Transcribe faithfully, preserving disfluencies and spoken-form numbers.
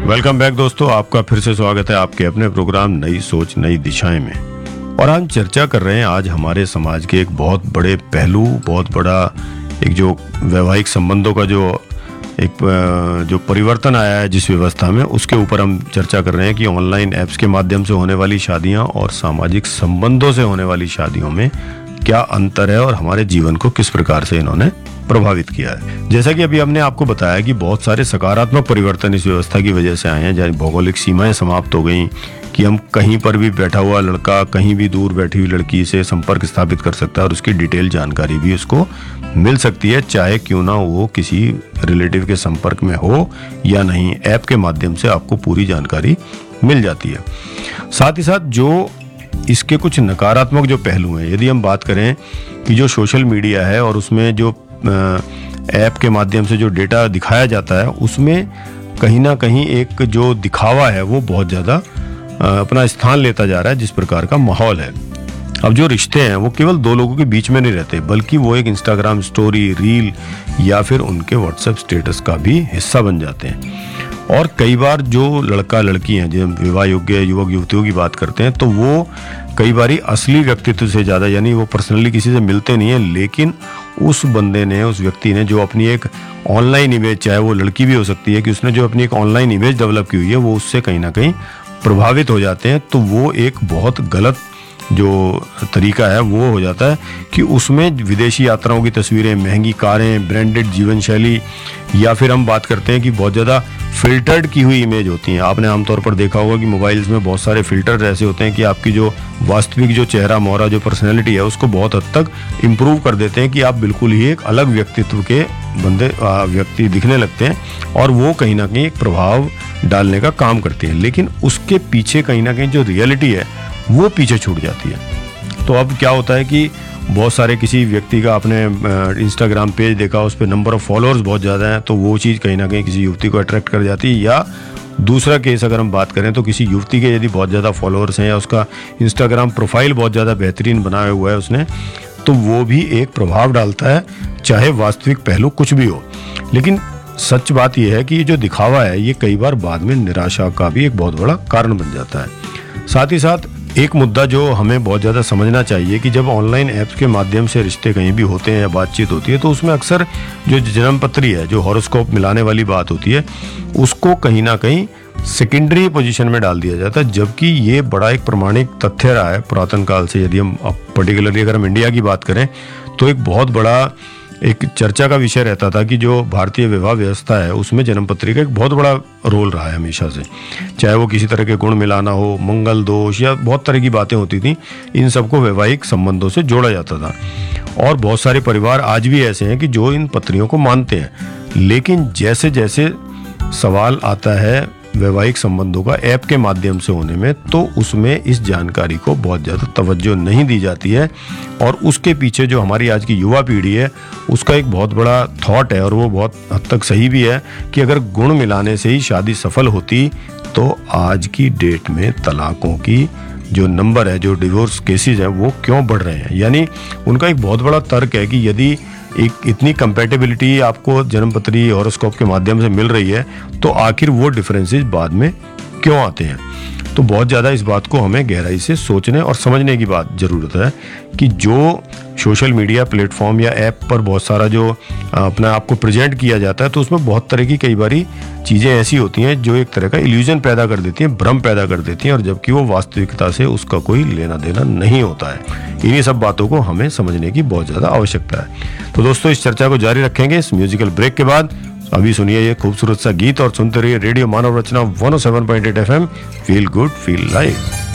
Welcome back दोस्तों, आपका फिर से स्वागत है आपके अपने प्रोग्राम नई सोच नई दिशाएं में। और हम चर्चा कर रहे हैं आज हमारे समाज के एक बहुत बड़े पहलू, बहुत बड़ा एक जो वैवाहिक संबंधों का जो एक जो परिवर्तन आया है जिस व्यवस्था में, उसके ऊपर हम चर्चा कर रहे हैं कि ऑनलाइन ऐप्स के माध्यम से होने वाली शादियां और सामाजिक संबंधों से होने वाली शादियों में क्या अंतर है और हमारे जीवन को किस प्रकार से इन्होंने प्रभावित किया है। जैसा कि अभी हमने आपको बताया कि बहुत सारे सकारात्मक परिवर्तन इस व्यवस्था की वजह से आए हैं, जैसे भौगोलिक सीमाएं समाप्त हो गई कि हम कहीं पर भी बैठा हुआ लड़का कहीं भी दूर बैठी हुई लड़की से संपर्क स्थापित कर सकता है और उसकी डिटेल जानकारी भी उसको मिल सकती है, चाहे क्यों ना वो किसी रिलेटिव के संपर्क में हो या नहीं। ऐप के माध्यम से आपको पूरी जानकारी मिल जाती है। साथ ही साथ जो इसके कुछ नकारात्मक जो पहलू हैं, यदि हम बात करें कि जो सोशल मीडिया है और उसमें जो ऐप के माध्यम से जो डेटा दिखाया जाता है, उसमें कहीं ना कहीं एक जो दिखावा है वो बहुत ज़्यादा अपना स्थान लेता जा रहा है। जिस प्रकार का माहौल है, अब जो रिश्ते हैं वो केवल दो लोगों के बीच में नहीं रहते, बल्कि वो एक इंस्टाग्राम स्टोरी, रील या फिर उनके व्हाट्सएप स्टेटस का भी हिस्सा बन जाते हैं। और कई बार जो लड़का लड़की हैं, जब विवाह योग्य युवक युवतियों की बात करते हैं, तो वो कई बार असली व्यक्तित्व से ज़्यादा, यानी वो पर्सनली किसी से मिलते नहीं है, लेकिन उस बंदे ने, उस व्यक्ति ने जो अपनी एक ऑनलाइन इमेज, चाहे वो लड़की भी हो सकती है, कि उसने जो अपनी एक ऑनलाइन इमेज डेवलप की हुई है, वो उससे कहीं ना कहीं प्रभावित हो जाते हैं। तो वो एक बहुत गलत जो तरीका है वो हो जाता है कि उसमें विदेशी यात्राओं की तस्वीरें, महंगी कारें, ब्रांडेड जीवन शैली, या फिर हम बात करते हैं कि बहुत ज़्यादा फिल्टर्ड की हुई इमेज होती हैं। आपने आमतौर पर देखा होगा कि मोबाइल्स में बहुत सारे फिल्टर ऐसे होते हैं कि आपकी जो वास्तविक जो चेहरा मोहरा, जो पर्सनैलिटी है, उसको बहुत हद तक इम्प्रूव कर देते हैं कि आप बिल्कुल ही एक अलग व्यक्तित्व के बंदे व्यक्ति दिखने लगते हैं, और वो कहीं ना कहीं एक प्रभाव डालने का काम करती है। लेकिन उसके पीछे कहीं ना कहीं जो रियलिटी है वो पीछे छूट जाती है। तो अब क्या होता है कि बहुत सारे किसी व्यक्ति का आपने इंस्टाग्राम पेज देखा, उस पर नंबर ऑफ फॉलोअर्स बहुत ज़्यादा हैं, तो वो चीज़ कहीं ना कहीं किसी युवती को अट्रैक्ट कर जाती है। या दूसरा केस अगर हम बात करें तो किसी युवती के यदि बहुत ज़्यादा फॉलोअर्स हैं या उसका इंस्टाग्राम प्रोफाइल बहुत ज़्यादा बेहतरीन बनाया हुआ है उसने, तो वो भी एक प्रभाव डालता है, चाहे वास्तविक पहलू कुछ भी हो। लेकिन सच बात यह है कि ये जो दिखावा है ये कई बार बाद में निराशा का भी एक बहुत बड़ा कारण बन जाता है। साथ ही साथ एक मुद्दा जो हमें बहुत ज़्यादा समझना चाहिए कि जब ऑनलाइन ऐप्स के माध्यम से रिश्ते कहीं भी होते हैं या बातचीत होती है, तो उसमें अक्सर जो जन्मपत्री है, जो हॉरोस्कोप मिलाने वाली बात होती है, उसको कहीं ना कहीं सेकेंडरी पोजीशन में डाल दिया जाता है। जबकि ये बड़ा एक प्रमाणिक तथ्य रहा है पुरातन काल से। यदि हम पर्टिकुलरली अगर हम इंडिया की बात करें तो एक बहुत बड़ा एक चर्चा का विषय रहता था कि जो भारतीय विवाह व्यवस्था है उसमें जन्मपत्री का एक बहुत बड़ा रोल रहा है हमेशा से। चाहे वो किसी तरह के गुण मिलाना हो, मंगल दोष, या बहुत तरह की बातें होती थी, इन सबको वैवाहिक संबंधों से जोड़ा जाता था। और बहुत सारे परिवार आज भी ऐसे हैं कि जो इन पत्रियों को मानते हैं। लेकिन जैसे जैसे सवाल आता है वैवाहिक संबंधों का ऐप के माध्यम से होने में, तो उसमें इस जानकारी को बहुत ज़्यादा तवज्जो नहीं दी जाती है। और उसके पीछे जो हमारी आज की युवा पीढ़ी है उसका एक बहुत बड़ा थॉट है, और वो बहुत हद तक सही भी है, कि अगर गुण मिलाने से ही शादी सफल होती तो आज की डेट में तलाकों की जो नंबर है, जो डिवोर्स केसेस हैं, वो क्यों बढ़ रहे हैं। यानी उनका एक बहुत बड़ा तर्क है कि यदि एक इतनी कंपैटिबिलिटी आपको जन्मपत्री हॉरोस्कोप के माध्यम से मिल रही है, तो आखिर वो डिफरेंसेस बाद में क्यों आते हैं। तो बहुत ज़्यादा इस बात को हमें गहराई से सोचने और समझने की बात ज़रूरत है कि जो सोशल मीडिया प्लेटफॉर्म या ऐप पर बहुत सारा जो अपना आपको प्रेजेंट किया जाता है, तो उसमें बहुत तरह की कई बारी चीज़ें ऐसी होती हैं जो एक तरह का इल्यूजन पैदा कर देती हैं, भ्रम पैदा कर देती हैं, और जबकि वो वास्तविकता से उसका कोई लेना देना नहीं होता है। इन्हीं सब बातों को हमें समझने की बहुत ज़्यादा आवश्यकता है। तो दोस्तों, इस चर्चा को जारी रखेंगे इस म्यूजिकल ब्रेक के बाद। अभी सुनिए ये खूबसूरत सा गीत और सुनते रहिए रेडियो मानव रचना one O seven point eight F M. Feel good feel live.